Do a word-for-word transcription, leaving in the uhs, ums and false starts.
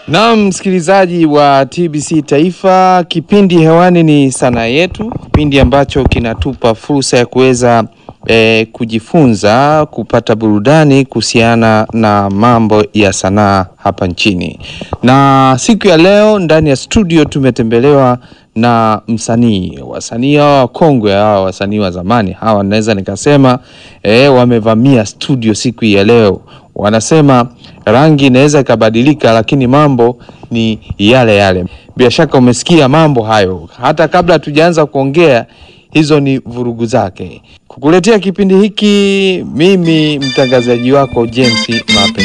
Na msikilizaji wa T B C Taifa, kipindi hewani ni Sanaa Yetu, kipindi ambacho kinatupa fursa ya kuweza e, kujifunza, kupata burudani kuhusiana na mambo ya sanaa hapa nchini. Na siku ya leo ndani ya studio tumetembelewa na msanii, wasanii wa kongwe, hawa wasanii wa zamani. Hawa naweza nikasema e, wamevamia studio siku ya leo. Wanasema rangi inaweza kubadilika lakini mambo ni yale yale. Bila shaka umesikia mambo hayo. Hata kabla tujaanza kuongea, hizo ni vurugu zake. Kukuletea kipindi hiki mimi mtangazaji wako James Mape.